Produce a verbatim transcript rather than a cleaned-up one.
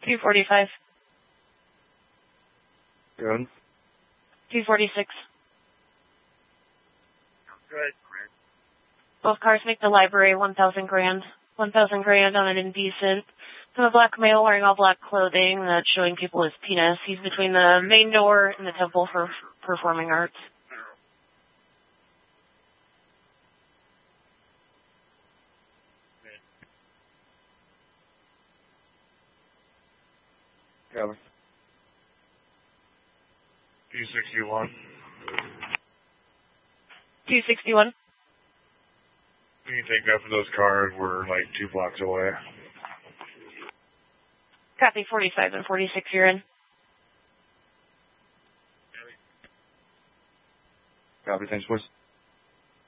two forty-five. Good. two forty-six. Good. Both cars make the library one thousand grand. one thousand grand on an indecent. From a black male wearing all black clothing that's showing people his penis. He's between the main door and the Temple for Performing Arts. Copy. two sixty-one. two sixty-one. You can take that for those cars. We're like two blocks away. Copy. forty-five and forty-six, you're in. Copy. Thanks, boys.